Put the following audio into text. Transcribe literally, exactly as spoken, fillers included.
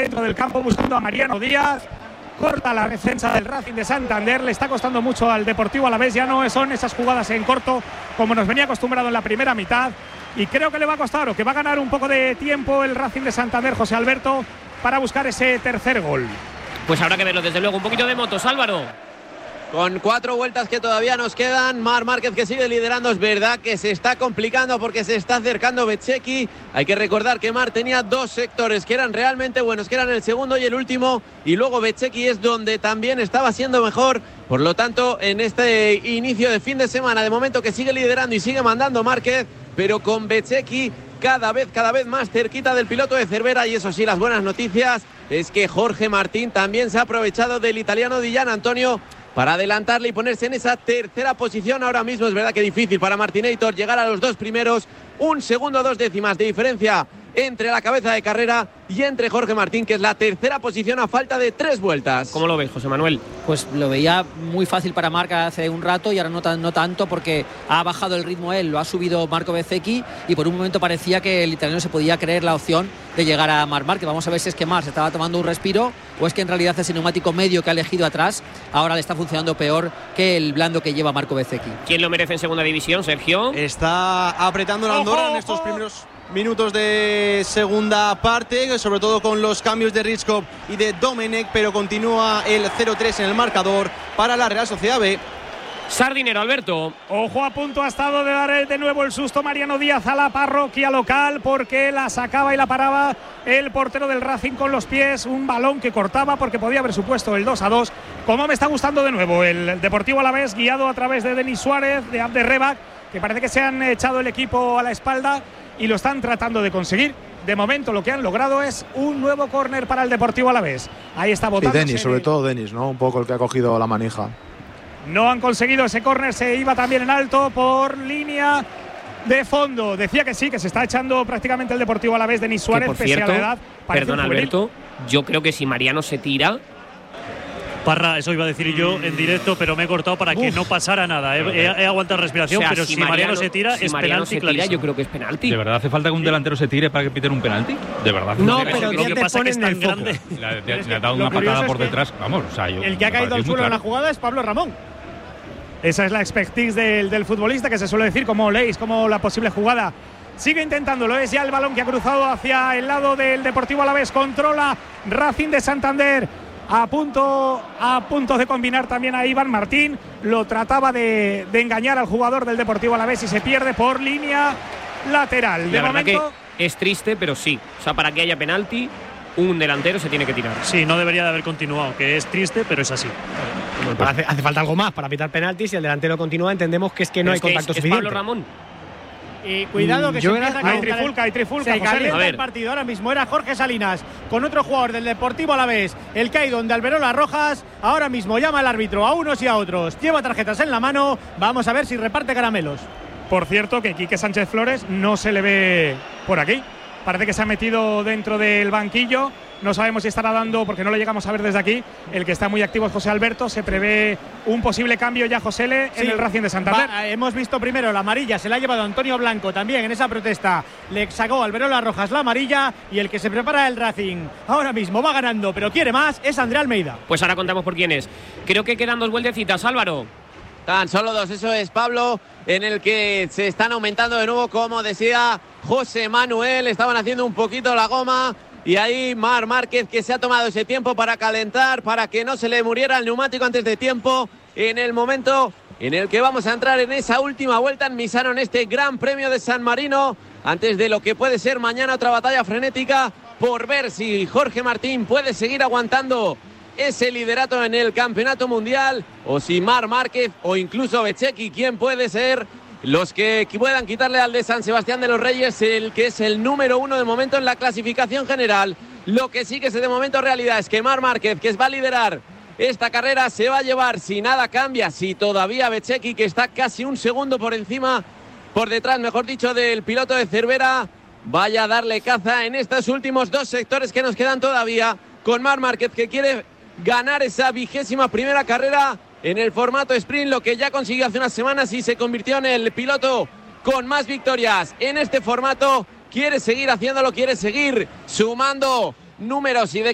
dentro del campo buscando a Mariano Díaz. Corta la defensa del Racing de Santander, le está costando mucho al Deportivo Alavés, ya no son esas jugadas en corto como nos venía acostumbrado en la primera mitad, y creo que le va a costar o que va a ganar un poco de tiempo el Racing de Santander, José Alberto, para buscar ese tercer gol. Pues habrá que verlo desde luego. Un poquito de motos, Álvaro. Con cuatro vueltas que todavía nos quedan, Marc Márquez que sigue liderando. Es verdad que se está complicando porque se está acercando Bezzecchi. Hay que recordar que Marc tenía dos sectores que eran realmente buenos, que eran el segundo y el último, y luego Bezzecchi es donde también estaba siendo mejor. Por lo tanto, en este inicio de fin de semana, de momento que sigue liderando y sigue mandando Márquez, pero con Bezzecchi cada vez, cada vez más cerquita del piloto de Cervera. Y eso sí, las buenas noticias es que Jorge Martín también se ha aprovechado del italiano Di Gian Antonio para adelantarle y ponerse en esa tercera posición. Ahora mismo es verdad que difícil para Martinator llegar a los dos primeros. Un segundo, dos décimas de diferencia entre la cabeza de carrera y entre Jorge Martín, que es la tercera posición a falta de tres vueltas. ¿Cómo lo ves, José Manuel? Pues lo veía muy fácil para Marc hace un rato y ahora no, tan, no tanto, porque ha bajado el ritmo él, lo ha subido Marco Bezzecchi, y por un momento parecía que el italiano se podía creer la opción de llegar a Marc Márquez. Vamos a ver si es que Marc se estaba tomando un respiro o es que en realidad ese neumático medio que ha elegido atrás ahora le está funcionando peor que el blando que lleva Marco Bezzecchi. ¿Quién lo merece en segunda división, Sergio? Está apretando la Andorra en estos primeros minutos de segunda parte, sobre todo con los cambios de Rizkov y de Domenech, pero continúa el cero tres en el marcador para la Real Sociedad B. Sardinero, Alberto. Ojo, a punto ha estado de dar de nuevo el susto Mariano Díaz a la parroquia local, porque la sacaba y la paraba el portero del Racing con los pies. Un balón que cortaba porque podía haber supuesto el dos a dos. Como me está gustando de nuevo el Deportivo Alavés, guiado a través de Denis Suárez, de Abderrebak, que parece que se han echado el equipo a la espalda y lo están tratando de conseguir. De momento lo que han logrado es un nuevo córner para el Deportivo Alavés. Ahí está votando. Y Denis, sobre todo Denis, ¿no? Un poco el que ha cogido la manija. No han conseguido ese córner, se iba también en alto por línea de fondo. Decía que sí, que se está echando prácticamente el Deportivo Alavés. Denis Suárez, por pese cierto, a la edad. Perdón, Alberto, yo creo que si Mariano se tira… Parra, eso iba a decir yo en directo, pero me he cortado para que Uf. no pasara nada. He, he, he aguantado respiración, o sea, si pero si Mariano, Mariano se tira, si es Mariano penalti se tira, yo creo que es penalti. ¿De verdad hace falta que un delantero se tire para que piten un penalti? ¿De verdad? No, pero lo que pasa es que es tan grande. Le, le ha dado una patada por detrás. Vamos, o sea, yo, el que ha caído al suelo en la jugada es Pablo Ramón. Esa es la expertise del, del futbolista, que se suele decir como leéis, como la posible jugada. Sigue intentándolo, es ya el balón que ha cruzado hacia el lado del Deportivo Alavés. Controla Racing de Santander. A punto, a punto de combinar también a Iván Martín. Lo trataba de, de engañar al jugador del Deportivo Alavés y se pierde por línea lateral. De la momento verdad que es triste, pero sí. O sea, para que haya penalti, un delantero se tiene que tirar. Sí, no debería de haber continuado, que es triste, pero es así. Bueno, hace, hace falta algo más para pitar penaltis. Si el delantero continúa, entendemos que es que no pero hay es que contacto es, suficiente. Es Pablo Ramón. Y cuidado que Yo se era, empieza a hay trifulca, hay trifulca. Se calienta el partido ahora mismo. Era Jorge Salinas con otro jugador del Deportivo Alavés, el Caidón de Alberola Rojas. Ahora mismo llama al árbitro a unos y a otros. Lleva tarjetas en la mano. Vamos a ver si reparte caramelos. Por cierto, que Quique Sánchez Flores no se le ve por aquí. Parece que se ha metido dentro del banquillo. No sabemos si estará dando, porque no lo llegamos a ver desde aquí. El que está muy activo es José Alberto. Se prevé un posible cambio ya, José L, en sí, el Racing de Santander. Va, hemos visto primero la amarilla, se la ha llevado Antonio Blanco también en esa protesta. Le sacó Alberola Rojas la amarilla y el que se prepara el Racing ahora mismo va ganando, pero quiere más, es André Almeida. Pues ahora contamos por quién es. Creo que quedan dos vueltecitas, Álvaro. Tan solo dos, eso es, Pablo, en el que se están aumentando de nuevo, como decía José Manuel. Estaban haciendo un poquito la goma. Y ahí Marc Márquez, que se ha tomado ese tiempo para calentar, para que no se le muriera el neumático antes de tiempo, en el momento en el que vamos a entrar en esa última vuelta en Misano, en este Gran Premio de San Marino, antes de lo que puede ser mañana otra batalla frenética por ver si Jorge Martín puede seguir aguantando ese liderato en el Campeonato Mundial, o si Marc Márquez o incluso Bezzecchi, quién puede ser los que puedan quitarle al de San Sebastián de los Reyes, el que es el número uno de momento en la clasificación general. Lo que sí que es de momento realidad es que Marc Márquez, que va a liderar esta carrera, se va a llevar, si nada cambia, si todavía Bezzecchi, que está casi un segundo por encima, por detrás, mejor dicho, del piloto de Cervera, vaya a darle caza en estos últimos dos sectores que nos quedan todavía, con Marc Márquez, que quiere ganar esa vigésima primera carrera en el formato sprint, lo que ya consiguió hace unas semanas y se convirtió en el piloto con más victorias en este formato. Quiere seguir haciéndolo, quiere seguir sumando números y de